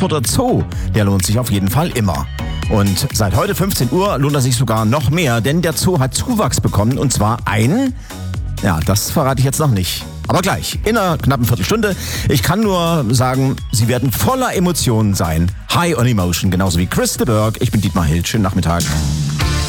Frankfurter Zoo, der lohnt sich auf jeden Fall immer. Und seit heute 15 Uhr lohnt er sich sogar noch mehr, denn der Zoo hat Zuwachs bekommen und zwar das verrate ich jetzt noch nicht. Aber gleich, in einer knappen Viertelstunde. Ich kann nur sagen, Sie werden voller Emotionen sein. High on Emotion, genauso wie Chris de Burgh. Ich bin Dietmar Hild. Schönen Nachmittag.